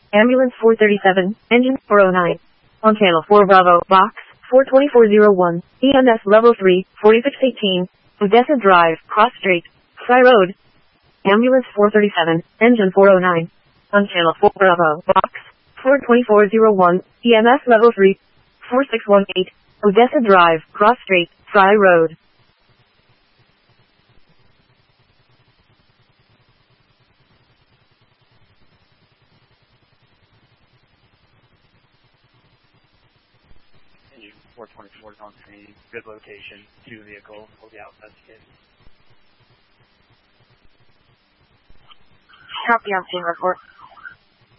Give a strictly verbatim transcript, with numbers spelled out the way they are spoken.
Ambulance four thirty-seven, engine four oh nine. On channel four Bravo, box four two four zero one, E M S level three, forty-six eighteen, Odessa Drive, Cross Street, Fry Road. Ambulance four thirty-seven, engine four oh nine. On channel four Bravo, box four two four zero one, E M S level three, four six one eight, Odessa Drive, Cross Street, Fry Road. Engine four twenty-four is on scene. Good location. Two vehicles will be outside the case. Copy on scene report.